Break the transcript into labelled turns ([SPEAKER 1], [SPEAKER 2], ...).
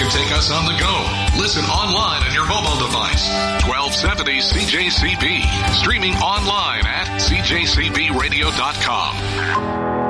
[SPEAKER 1] take us on the go. Listen online on your mobile device. 1270 CJCB. Streaming online at cjcbradio.com.